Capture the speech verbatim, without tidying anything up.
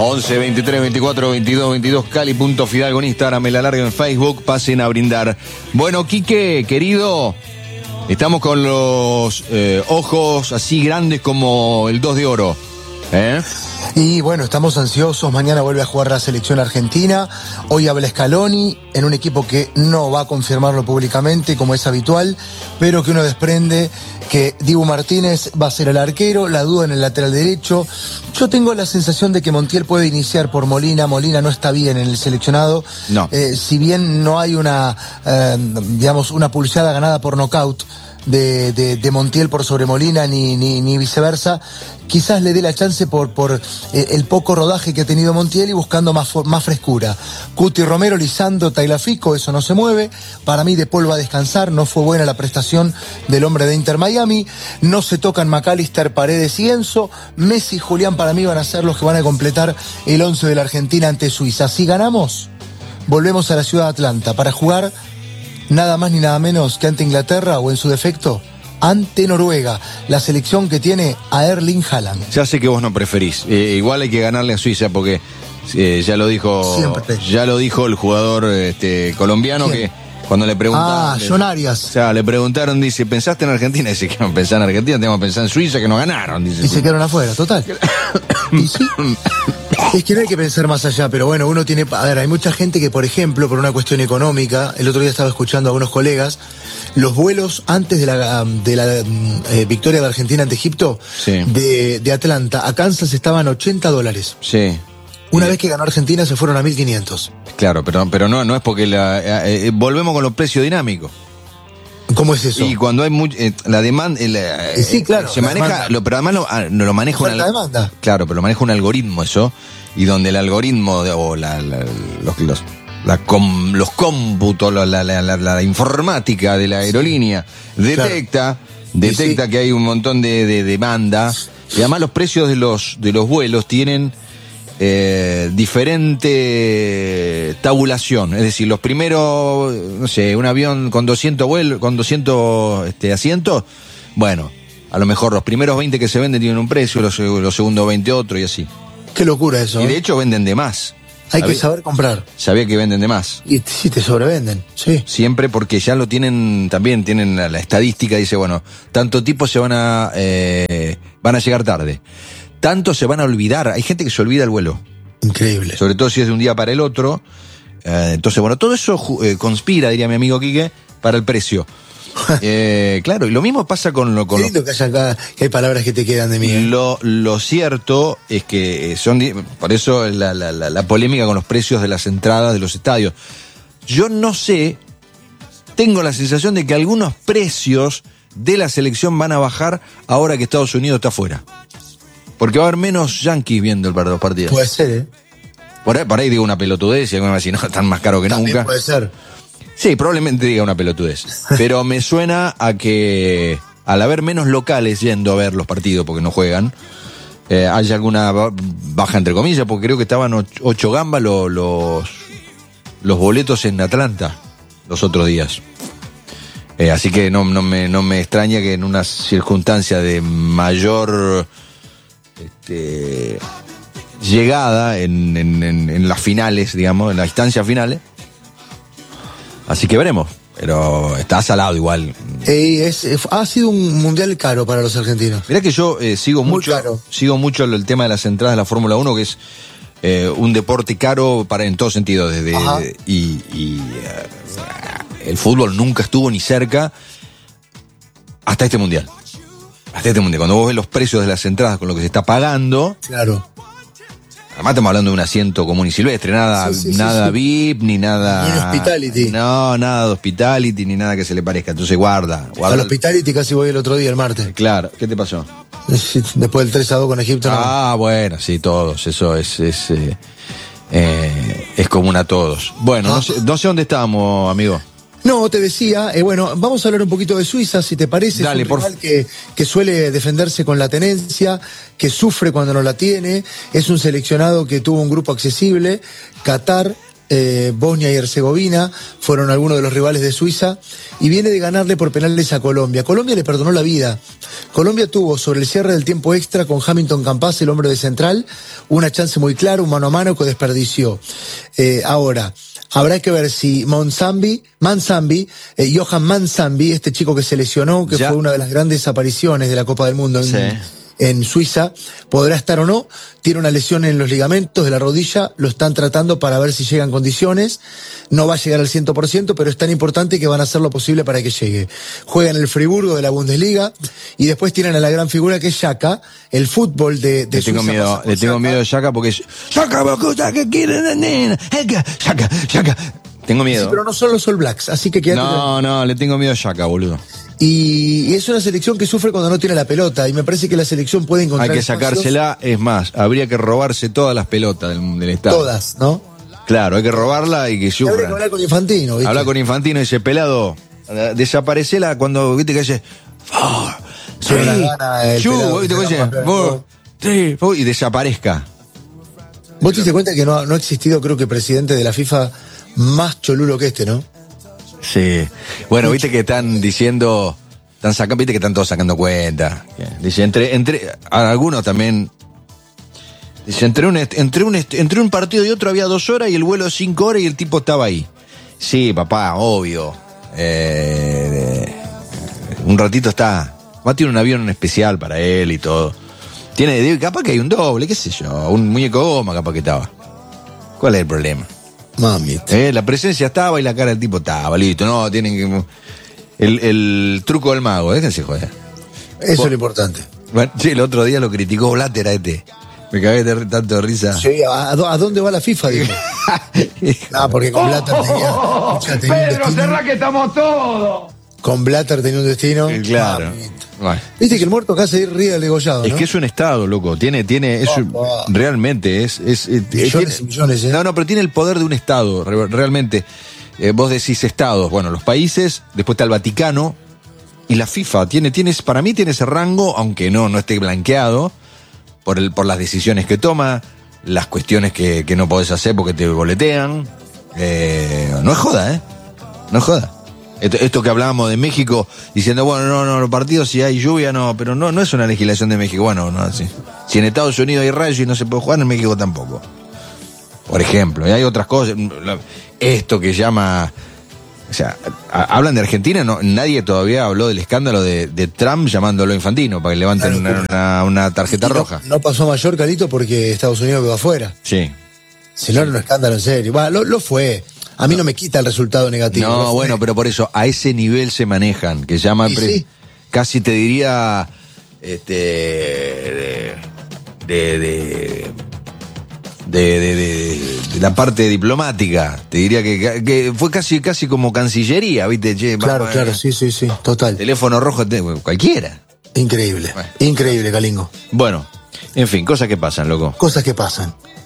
once, veintitrés, veinticuatro, veintidós, veintidós, Cali.Fidalgo en Instagram, el alargue en Facebook, pasen a brindar. Bueno, Quique, querido, estamos con los eh, ojos así grandes como el dos de oro, ¿eh? Y bueno, estamos ansiosos, mañana vuelve a jugar la selección argentina, hoy habla Scaloni en un equipo que no va a confirmarlo públicamente como es habitual, pero que uno desprende que Dibu Martínez va a ser el arquero, la duda en el lateral derecho. Yo tengo la sensación de que Montiel puede iniciar por Molina, Molina no está bien en el seleccionado, no. eh, si bien no hay una, eh, digamos, una pulseada ganada por nocaut, De, de, de Montiel por sobre Molina ni, ni, ni viceversa, quizás le dé la chance por, por eh, el poco rodaje que ha tenido Montiel y buscando más, más frescura. Cuti Romero, Lisandro, Tagliafico, eso no se mueve. Para mí De Paul va a descansar, no fue buena la prestación del hombre de Inter Miami. No se tocan McAllister, Paredes y Enzo. Messi y Julián para mí van a ser los que van a completar el once de la Argentina ante Suiza. Si ganamos, volvemos a la ciudad de Atlanta para jugar nada más ni nada menos que ante Inglaterra o en su defecto ante Noruega, la selección que tiene a Erling Haaland. Ya sé que vos no preferís, eh, igual hay que ganarle a Suiza porque eh, ya lo dijo Siempre. ya lo dijo el jugador este, colombiano. ¿Quién? Que cuando le preguntaron, Ah, John Arias. O sea, le preguntaron, dice, ¿pensaste en Argentina? Dice que no pensaba en Argentina, tenemos que pensar en Suiza, que no ganaron. Dice, y se quedaron afuera, total. Y sí, es que no hay que pensar más allá, pero bueno, uno tiene... A ver, hay mucha gente que, por ejemplo, por una cuestión económica, el otro día estaba escuchando a algunos colegas, los vuelos antes de la, de la eh, victoria de Argentina ante Egipto, sí. de, de Atlanta a Kansas estaban ochenta dólares. Sí. Una y... vez que ganó Argentina se fueron a mil quinientos. Claro, pero, pero no, no es porque la, eh, eh, volvemos con los precios dinámicos. ¿Cómo es eso? Y cuando hay much, eh, la demanda, eh, eh, sí, claro, se maneja, lo, pero además lo, no, lo maneja una demanda. Claro, pero lo maneja un algoritmo eso, y donde el algoritmo de, o la, la, los, los, la com, los cómputos, la, la, la, la, la informática de la aerolínea detecta, claro. detecta sí. que hay un montón de, de demanda, y además los precios de los de los vuelos tienen Eh, diferente tabulación, es decir, los primeros, no sé, un avión con doscientos vuelos, con doscientos este, asientos, bueno, a lo mejor los primeros veinte que se venden tienen un precio, los, los segundos veinte otro y así. Qué locura eso. Y de ¿eh? hecho venden de más. Hay ¿Sabía? que saber comprar. Sabía que venden de más. Y sí, te sobrevenden, sí. Siempre porque ya lo tienen, también tienen la, la estadística, dice, bueno, tanto tipo se van a, eh, van a llegar tarde. Tanto se van a olvidar. Hay gente que se olvida el vuelo. Increíble. Sobre todo si es de un día para el otro. Eh, entonces, bueno, todo eso eh, conspira, diría mi amigo Quique, para el precio. eh, claro, y lo mismo pasa con lo... Con Qué lindo que, haya acá, que hay palabras que te quedan de mí. ¿eh? Lo, lo cierto es que son... Por eso la, la, la, la polémica con los precios de las entradas de los estadios. Yo no sé, tengo la sensación de que algunos precios de la selección van a bajar ahora que Estados Unidos está fuera. Porque va a haber menos yanquis viendo el los partidos. Puede ser, ¿eh? Por ahí, por ahí digo una pelotudez y alguna vez si no, están más caro que También nunca. Puede ser. Sí, probablemente diga una pelotudez. Pero me suena a que al haber menos locales yendo a ver los partidos porque no juegan, eh, hay alguna baja entre comillas, porque creo que estaban ocho, ocho gambas los, los, los boletos en Atlanta los otros días. Eh, así que no, no, me, no me extraña que en una circunstancia de mayor... Este, llegada en, en, en, en las finales, digamos, en las instancias finales. Así que veremos, pero está salado igual. Eh, es, es, ha sido un mundial caro para los argentinos. Mirá que yo eh, sigo Muy mucho caro. sigo mucho el tema de las entradas de la Fórmula uno, que es eh, un deporte caro para en todo sentido. Desde, de, y y uh, el fútbol nunca estuvo ni cerca hasta este mundial. Hasta este mundial, cuando vos ves los precios de las entradas con lo que se está pagando. Claro. Además estamos hablando de un asiento común y silvestre, nada, sí, sí, nada sí, sí. V I P, ni nada... Ni un hospitality. No, nada de hospitality, ni nada que se le parezca. Entonces guarda. guarda. Al hospitality casi voy el otro día, el martes. Claro, ¿qué te pasó? Después del tres a dos con Egipto. Ah, no. Bueno, sí, todos, eso es... es eh, eh, es común a todos. Bueno, ah. no, sé, no sé dónde estábamos, amigo. No, te decía, eh, bueno, vamos a hablar un poquito de Suiza, si te parece. Dale, es un rival que, que suele defenderse con la tenencia, que sufre cuando no la tiene, es un seleccionado que tuvo un grupo accesible, Qatar, eh, Bosnia y Herzegovina fueron algunos de los rivales de Suiza, y viene de ganarle por penales a Colombia. Colombia le perdonó la vida. Colombia tuvo sobre el cierre del tiempo extra con Hamilton Campas, el hombre de central, una chance muy clara, un mano a mano que desperdició. Eh, ahora, habrá que ver si Monsambi, Mansambi, eh, Johan Mansambi, este chico que se lesionó, que ya fue una de las grandes apariciones de la Copa del Mundo en, sí. en Suiza, podrá estar o no. Tiene una lesión en los ligamentos de la rodilla, lo están tratando para ver si llega en condiciones. No va a llegar al cien por ciento, pero es tan importante que van a hacer lo posible para que llegue. Juega en el Friburgo de la Bundesliga, y después tienen a la gran figura que es Xhaka, el fútbol de, de le tengo Suiza. Miedo, le tengo miedo a Xhaka porque es Xhaka, Xhaka, Xhaka. Tengo miedo. Sí, pero no son los All Blacks, así que quédate. No, no, le tengo miedo a Xhaka, boludo. Y es una selección que sufre cuando no tiene la pelota, y me parece que la selección puede encontrar Hay que sacársela, espacios. Es más, habría que robarse todas las pelotas del, del estado. Todas, ¿no? Claro, hay que robarla y que sufra. Habría que hablar con Infantino, ¿viste? Hablar con Infantino y ese pelado, desaparecela cuando, viste que dice, four, three, two, viste que dice, four, three, four, y desaparezca. Vos te diste cuenta que no, no ha existido, creo que, presidente de la FIFA más cholulo que este, ¿no? Sí. Bueno, viste que están diciendo, están sacando, viste que están todos sacando cuenta. Dice, entre, entre, algunos también, dice, entre un, entre un, entre un partido y otro había dos horas y el vuelo cinco horas y el tipo estaba ahí. Sí, papá, obvio. Eh, un ratito está, va a tener un avión especial para él y todo. Tiene, capaz que hay un doble, qué sé yo, un muñeco de goma capaz que estaba. ¿Cuál es el problema? Mami. Eh, la presencia estaba y la cara del tipo estaba, listo. No, tienen que. El, el truco del mago, déjense joder. Eso Vos, es lo importante. Bueno, sí, el otro día lo criticó Blatter a este. Me cagué de tanto de risa. Sí, ¿a, a dónde va la FIFA? Dijo. Ah, porque con Blatter tenía. Oh, oh, tenía Pedro, cerrá que estamos todos. Con Blatter tenía un destino. Eh, claro. Bueno. Viste que el muerto acá se ríe del degollado, ¿no? Es que es un estado, loco. Tiene, tiene, es, oh, oh. realmente es, es, es millones tiene, y millones, ¿eh? No, no, pero tiene el poder de un estado, realmente. Eh, vos decís estados, bueno, los países, después está el Vaticano y la FIFA. Tiene, tiene, para mí tiene ese rango, aunque no, no esté blanqueado por el, por las decisiones que toma, las cuestiones que, que no podés hacer porque te boletean. Eh, no es joda, ¿eh? No es joda. Esto, esto que hablábamos de México, diciendo, bueno, no, no, los partidos si hay lluvia, no, pero no, no es una legislación de México. Bueno, no, sí. Si en Estados Unidos hay rayos y no se puede jugar, en México tampoco. Por ejemplo, y hay otras cosas. Esto que llama, o sea, a, hablan de Argentina, no, nadie todavía habló del escándalo de, de Trump llamándolo Infantino para que levanten claro, una, una, una tarjeta no, roja. No pasó a mayor, Carito, porque Estados Unidos quedó afuera. Sí. Si no, era un escándalo en serio. Bueno, lo, lo fue. A mí no me quita el resultado negativo. No, no bueno, pero por eso, a ese nivel se manejan, que llaman, pre- sí. casi te diría, este, de, de, de, de, de, de, de la parte diplomática. Te diría que, que fue casi, casi como cancillería, ¿viste? Che, claro, va, claro, sí, sí, sí, total. Teléfono rojo, te, cualquiera. Increíble, bueno. increíble, Calingo. Bueno, en fin, cosas que pasan, loco. Cosas que pasan.